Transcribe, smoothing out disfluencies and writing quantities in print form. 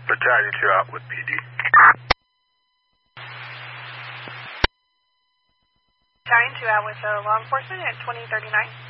Battalion 2 out with PD. Battalion 2 out with law enforcement at 2039.